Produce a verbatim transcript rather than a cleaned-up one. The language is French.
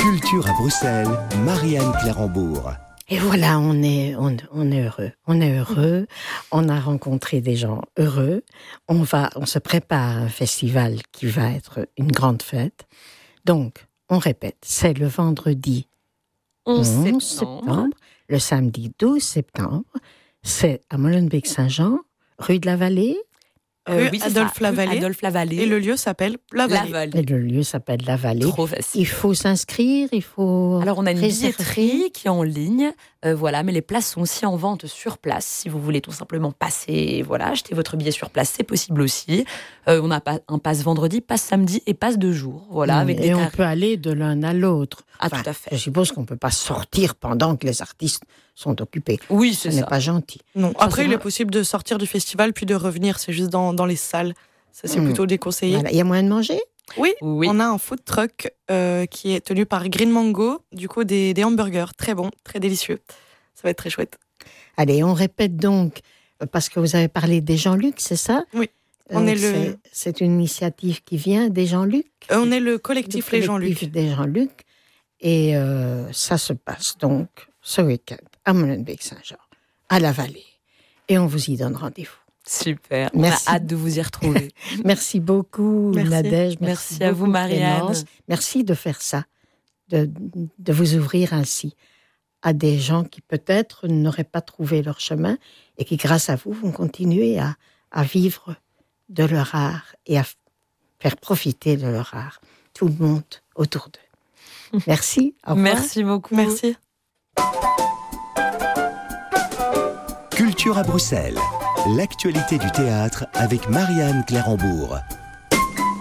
Culture à Bruxelles, Marianne Clérambourg. Et voilà, on est, on, on est heureux. On est heureux. On a rencontré des gens heureux. On va, on se prépare à un festival qui va être une grande fête. Donc, on répète, c'est le vendredi onze septembre. septembre, le samedi douze septembre. C'est à Molenbeek-Saint-Jean, rue de la Vallée. Euh, Rue oui, Adolphe ça, rue Lavallée. Adolphe Lavallée. Et le lieu s'appelle La Vallée. La Vallée. Et le lieu s'appelle la Vallée. Trop facile. Il faut s'inscrire, il faut Alors, on a une réserver. billetterie qui est en ligne, euh, voilà, mais les places sont aussi en vente sur place. Si vous voulez tout simplement passer, voilà, acheter votre billet sur place, c'est possible aussi. Euh, on a pas- un pass vendredi, pass samedi et pass de jour, voilà, avec et des on tarifs. peut aller de l'un à l'autre. Ah, tout à fait. Je suppose qu'on ne peut pas sortir pendant que les artistes sont occupés. Oui, Ce c'est n'est ça. pas gentil. Non. Ça, Après, c'est il vrai. est possible de sortir du festival puis de revenir. C'est juste dans, dans les salles. Ça, c'est Mm. plutôt déconseillé. Voilà. Il y a moyen de manger? Oui, Oui. on a un food truck euh, qui est tenu par Green Mango. Du coup, des, des hamburgers très bons, très délicieux. Ça va être très chouette. Allez, on répète donc, euh, parce que vous avez parlé des Jean-Luc, c'est ça? Oui. On est le- c'est, c'est une initiative qui vient des Jean-Luc? Euh, on est le collectif Le Les collectif Jean-Luc. des Jean-Luc. Et euh, ça se passe donc ce week-end à Molenbeek-Saint-Jean, à la Vallée. Et on vous y donne rendez-vous. Super. Merci. On a hâte de vous y retrouver. Merci beaucoup, Merci. Nadège. Merci à vous, beaucoup, Marianne. Clémence. Merci de faire ça, de, de vous ouvrir ainsi à des gens qui peut-être n'auraient pas trouvé leur chemin et qui, grâce à vous, vont continuer à, à vivre de leur art et à f- faire profiter de leur art tout le monde autour d'eux. Merci. Au revoir. Merci beaucoup. Merci. Culture à Bruxelles, l'actualité du théâtre avec Marianne Clérambourg.